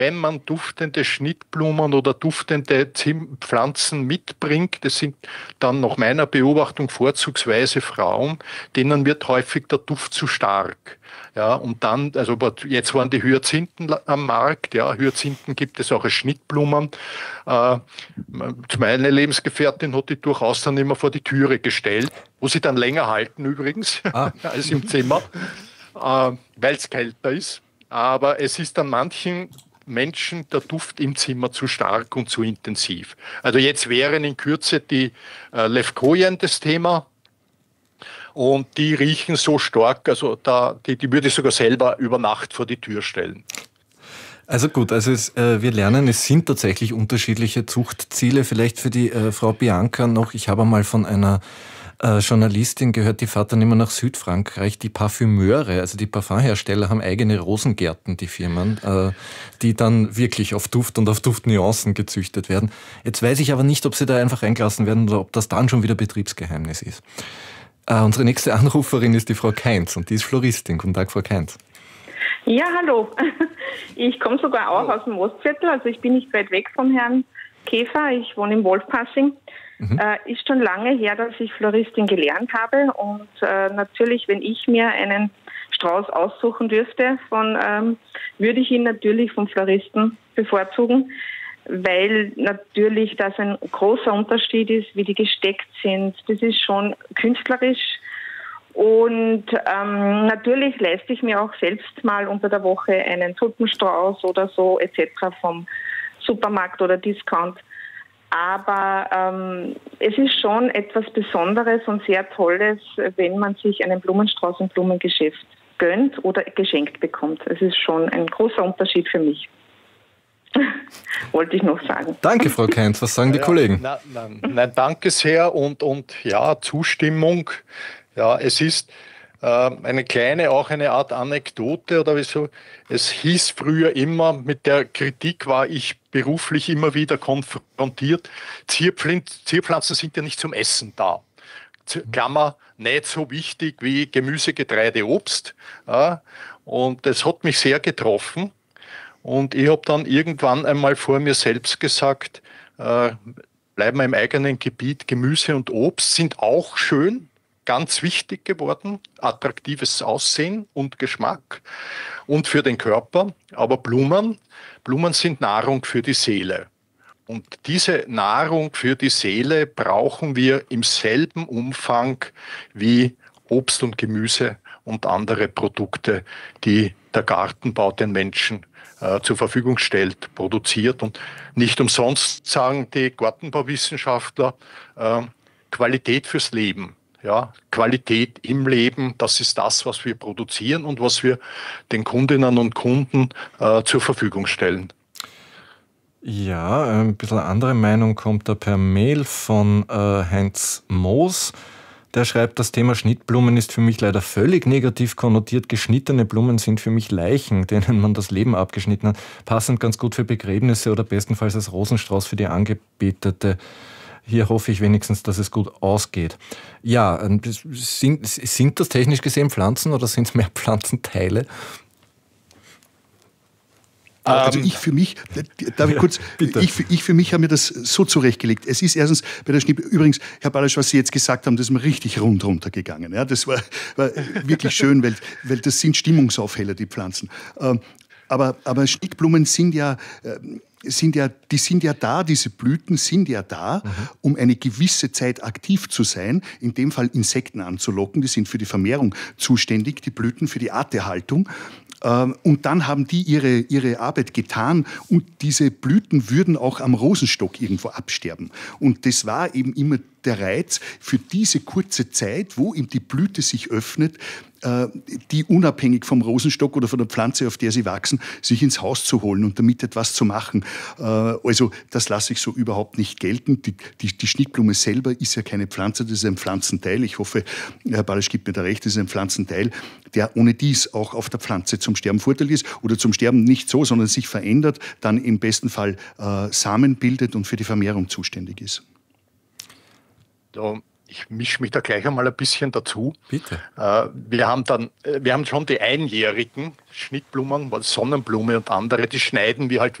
wenn man duftende Schnittblumen oder duftende Pflanzen mitbringt, das sind dann nach meiner Beobachtung vorzugsweise Frauen, denen wird häufig der Duft zu stark. Ja, und dann, also jetzt waren die Hyazinthen am Markt, ja, Hyazinthen gibt es auch als Schnittblumen. Meine Lebensgefährtin hat die durchaus dann immer vor die Türe gestellt, wo sie dann länger halten übrigens, als im Zimmer, weil es kälter ist. Aber es ist an manchen Menschen der Duft im Zimmer zu stark und zu intensiv. Also jetzt wären in Kürze die Levkojen das Thema. Und die riechen so stark, also die würde ich sogar selber über Nacht vor die Tür stellen. Also gut, wir lernen, es sind tatsächlich unterschiedliche Zuchtziele. Vielleicht für die Frau Bianca noch, ich habe mal von einer Journalistin gehört, die fährt dann immer nach Südfrankreich. Die Parfümeure, also die Parfumhersteller, haben eigene Rosengärten, die Firmen, die dann wirklich auf Duft und auf Duftnuancen gezüchtet werden. Jetzt weiß ich aber nicht, ob sie da einfach eingelassen werden oder ob das dann schon wieder Betriebsgeheimnis ist. Unsere nächste Anruferin ist die Frau Kainz und die ist Floristin. Guten Tag, Frau Kainz. Ja, hallo. Ich komme sogar auch aus dem Ostviertel, also ich bin nicht weit weg von Herrn Käfer. Ich wohne im Wolfpassing. Ist schon lange her, dass ich Floristin gelernt habe und natürlich, wenn ich mir einen Strauß aussuchen dürfte, würde ich ihn natürlich vom Floristen bevorzugen, weil natürlich das ein großer Unterschied ist, wie die gesteckt sind. Das ist schon künstlerisch. Und natürlich leiste ich mir auch selbst mal unter der Woche einen Tulpenstrauß oder so etc. vom Supermarkt oder Discount. Aber es ist schon etwas Besonderes und sehr Tolles, wenn man sich einen Blumenstrauß im Blumengeschäft gönnt oder geschenkt bekommt. Es ist schon ein großer Unterschied für mich. Wollte ich noch sagen. Danke, Frau Kainz. Was sagen die Kollegen? Nein, danke sehr und ja, Zustimmung. Ja, es ist eine kleine, auch eine Art Anekdote oder wieso. Es hieß früher immer, mit der Kritik war ich beruflich immer wieder konfrontiert. Zierpflanzen sind ja nicht zum Essen da. Klammer, nicht so wichtig wie Gemüse, Getreide, Obst. Ja, und das hat mich sehr getroffen. Und ich habe dann irgendwann einmal vor mir selbst gesagt, bleiben wir im eigenen Gebiet, Gemüse und Obst sind auch schön, ganz wichtig geworden, attraktives Aussehen und Geschmack und für den Körper. Aber Blumen sind Nahrung für die Seele. Und diese Nahrung für die Seele brauchen wir im selben Umfang wie Obst und Gemüse und andere Produkte, die der Gartenbau den Menschen zur Verfügung stellt, produziert. Und nicht umsonst sagen die Gartenbauwissenschaftler, Qualität fürs Leben. Ja, Qualität im Leben, das ist das, was wir produzieren und was wir den Kundinnen und Kunden zur Verfügung stellen. Ja, ein bisschen andere Meinung kommt da per Mail von Heinz Moos. Der schreibt, das Thema Schnittblumen ist für mich leider völlig negativ konnotiert. Geschnittene Blumen sind für mich Leichen, denen man das Leben abgeschnitten hat. Passend ganz gut für Begräbnisse oder bestenfalls als Rosenstrauß für die Angebetete. Hier hoffe ich wenigstens, dass es gut ausgeht. Ja, sind das technisch gesehen Pflanzen oder sind es mehr Pflanzenteile? Also ich für mich, darf ich kurz, ich für mich habe mir das so zurechtgelegt. Es ist erstens bei der übrigens, Herr Balasch, was Sie jetzt gesagt haben, das ist mir richtig rund runtergegangen. Ja, das war wirklich schön, weil das sind Stimmungsaufheller, die Pflanzen. Aber Schnittblumen sind ja da, diese Blüten sind ja da, um eine gewisse Zeit aktiv zu sein, in dem Fall Insekten anzulocken, die sind für die Vermehrung zuständig, die Blüten für die Arterhaltung. Und dann haben die ihre Arbeit getan und diese Blüten würden auch am Rosenstock irgendwo absterben. Und das war eben immer der Reiz für diese kurze Zeit, wo eben die Blüte sich öffnet, die unabhängig vom Rosenstock oder von der Pflanze, auf der sie wachsen, sich ins Haus zu holen und damit etwas zu machen. Also das lasse ich so überhaupt nicht gelten. Die Schnittblume selber ist ja keine Pflanze, das ist ein Pflanzenteil. Ich hoffe, Herr Balasch gibt mir da recht, das ist ein Pflanzenteil, der ohne dies auch auf der Pflanze zum Sterben vorteilhaft ist oder zum Sterben nicht so, sondern sich verändert, dann im besten Fall Samen bildet und für die Vermehrung zuständig ist. ich mische mich da gleich einmal ein bisschen dazu. Bitte. Wir haben schon die einjährigen Schnittblumen, Sonnenblume und andere, die schneiden wir halt